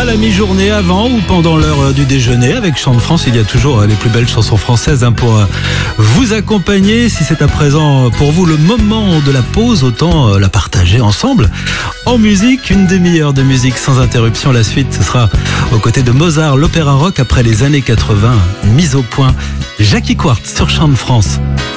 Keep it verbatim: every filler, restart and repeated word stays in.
la mi-journée, avant ou pendant l'heure du déjeuner. Avec Chant de France, il y a toujours les plus belles chansons françaises pour vous accompagner. Si c'est à présent pour vous le moment de la pause, autant la partager ensemble. En musique, une demi-heure de musique sans interruption. La suite, ce sera aux côtés de Mozart, l'opéra rock après les années quatre-vingts. Mise au point, Jackie Quartz sur Chant de France.